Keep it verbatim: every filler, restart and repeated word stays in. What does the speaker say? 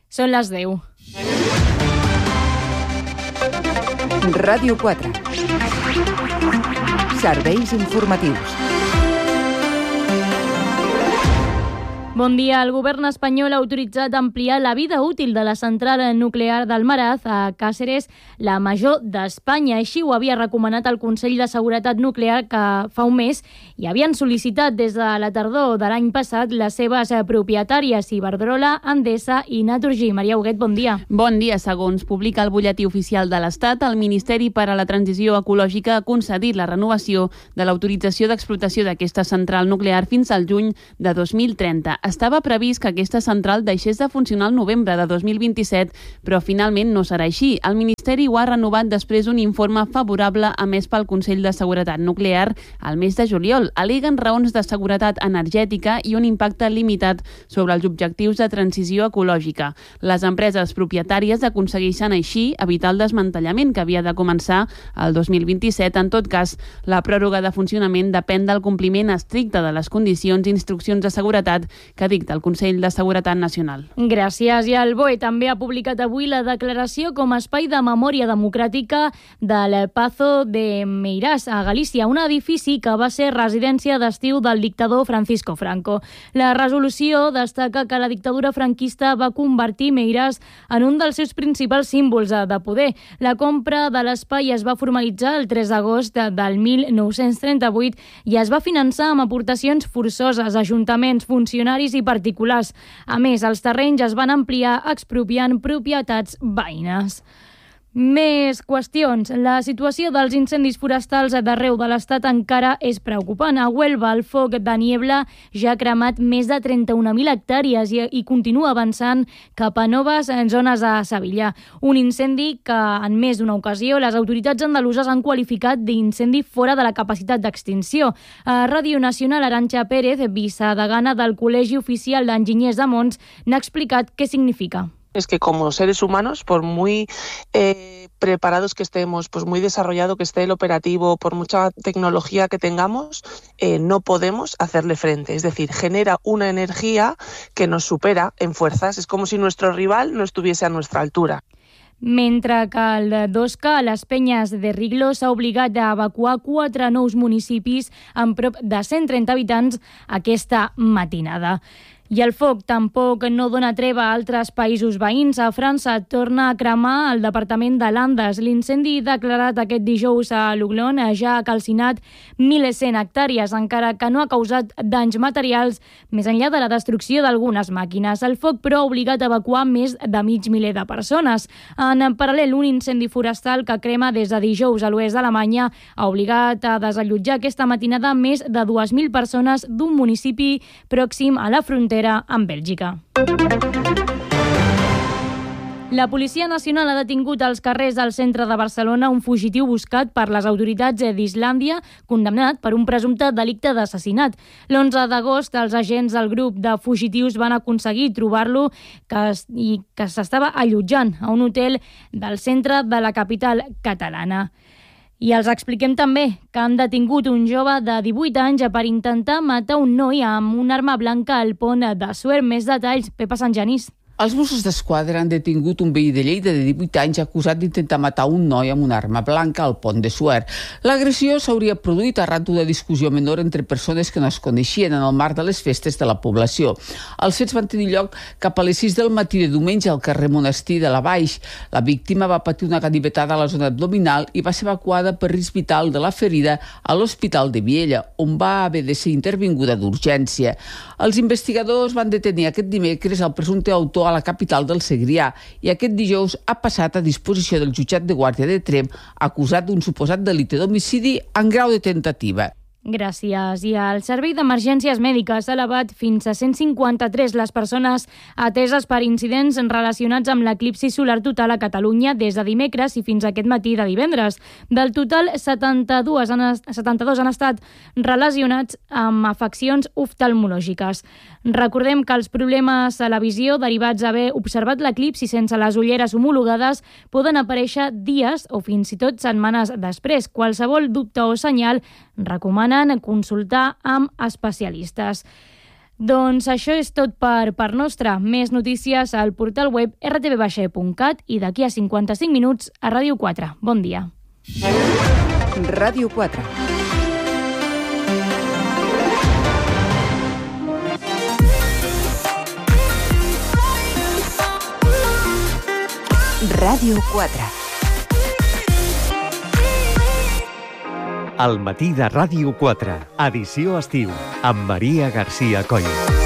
Són les deu. Ràdio quatre. Serveis informatius. Bon dia. El govern espanyol ha autoritzat ampliar la vida útil de la central nuclear d'Almaraz a Càceres, la major d'Espanya. Així ho havia recomanat el Consell de Seguretat Nuclear, que fa un mes i havien sol·licitat des de la tardor de l'any passat les seves propietàries Iberdrola, Endesa i Naturgy. Maria Huguet, bon dia. Bon dia. Segons publica el butlletí oficial de l'Estat, el Ministeri per a la Transició Ecològica ha concedit la renovació de l'autorització d'explotació d'aquesta central nuclear fins al juny de dos mil trenta. Estava previst que aquesta central deixés de funcionar el novembre de dos mil vint-i-set, però finalment no serà així. El Ministeri ho ha renovat després d'un informe favorable emès pel Consell de Seguretat Nuclear al mes de juliol. Al·leguen raons de seguretat energètica i un impacte limitat sobre els objectius de transició ecològica. Les empreses propietàries aconsegueixen així evitar el desmantellament que havia de començar el dos mil vint-i-set. En tot cas, la pròrroga de funcionament depèn del compliment estricte de les condicions i instruccions de seguretat que dicta el Consell de Seguretat Nacional. Gràcies. I el B O E també ha publicat avui la declaració com a espai de memòria democràtica del Pazo de Meirás, a Galícia, un edifici que va ser residència d'estiu del dictador Francisco Franco. La resolució destaca que la dictadura franquista va convertir Meirás en un dels seus principals símbols de poder. La compra de l'espai es va formalitzar el tres d'agost del mil nou-cents trenta-vuit i es va finançar amb aportacions forçoses, ajuntaments, funcionaris i particulars. A més, els terrenys es van ampliar expropiant propietats veïnes. Més qüestions. La situació dels incendis forestals d'arreu de l'Estat encara és preocupant. A Huelva, el foc de Niebla ja ha cremat més de trenta-un mil hectàrees i, i continua avançant cap a noves zones a Sevilla. Un incendi que, en més d'una ocasió, les autoritats andaluses han qualificat d'incendi fora de la capacitat d'extinció. A Ràdio Nacional, Arantxa Pérez, vicedegana del Col·legi Oficial d'Enginyers de Mons, n'ha explicat què significa. Es que como seres humanos, por muy eh, preparados que estemos, pues muy desarrollado que esté el operativo, por mucha tecnología que tengamos, eh, no podemos hacerle frente. Es decir, genera una energía que nos supera en fuerzas. Es como si nuestro rival no estuviese a nuestra altura. Mentre que el Dosca, a les Penyes de Riglo, s'ha obligat a evacuar quatre nous municipis amb prop de cent trenta habitants aquesta matinada. I el foc tampoc no dona treva a altres països veïns. A França torna a cremar el departament de Landes. L'incendi declarat aquest dijous a Luglon ja ha calcinat mil cent hectàrees, encara que no ha causat danys materials més enllà de la destrucció d'algunes màquines. El foc, però, ha obligat a evacuar més de mig miler de persones. En paral·lel, un incendi forestal que crema des de dijous a l'oest d'Alemanya ha obligat a desallotjar aquesta matinada més de dues mil persones d'un municipi pròxim a la frontera amb Bèlgica. La Policia Nacional ha detingut als carrers del centre de Barcelona un fugitiu buscat per les autoritats d'Islàndia, condemnat per un presumpte delicte d'assassinat. l'onze d'agost, els agents del grup de fugitius van aconseguir trobar-lo que, i que s'estava allotjant a un hotel del centre de la capital catalana. I els expliquem també que han detingut un jove de divuit anys per intentar matar un noi amb una arma blanca al pont de Suert. Més detalls, Pepa Santgenís. Els Mossos d'Esquadra han detingut un veí de Lleida de divuit anys acusat d'intentar matar un noi amb una arma blanca al pont de Suert. L'agressió s'hauria produït arran d'una discussió menor entre persones que no es coneixien en el marc de les festes de la població. Els fets van tenir lloc cap a les sis del matí de diumenge al carrer Monestir de la Baix. La víctima va patir una ganivetada a la zona abdominal i va ser evacuada per risc vital de la ferida a l'Hospital de Viella, on va haver de ser intervinguda d'urgència. Els investigadors van detenir aquest dimecres el presumpte autor a la capital del Segrià i aquest dijous ha passat a disposició del jutjat de Guàrdia de Tremp acusat d'un suposat delicte d'homicidi en grau de tentativa. Gràcies. I el Servei d'Emergències Mèdiques ha elevat fins a cent cinquanta-tres les persones ateses per incidents relacionats amb l'eclipsi solar total a Catalunya des de dimecres i fins aquest matí de divendres. Del total, setanta-dos han, setanta-dos han estat relacionats amb afeccions oftalmològiques. Recordem que els problemes a la visió derivats d'haver observat l'eclipsi sense les ulleres homologades poden aparèixer dies o fins i tot setmanes després. Qualsevol dubte o senyal recomanen consultar amb especialistes. Doncs això és tot per part nostra. Més notícies al portal web r t v baixa e punt cat i d'aquí a cinquanta-cinc minuts a Ràdio quatre. Bon dia. Ràdio quatre. Ràdio quatre. El matí de Ràdio quatre, edició estiu, amb Maria Garcia Coll.